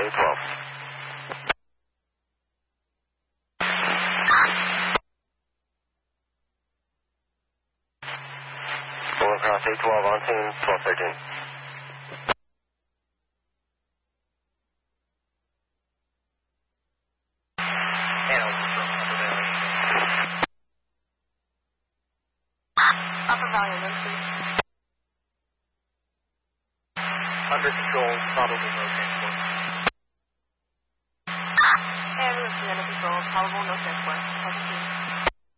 A12. Going across A12 on scene, 1213. Upper Valley, please. Under control, probable no transport. And under control, probable no transport.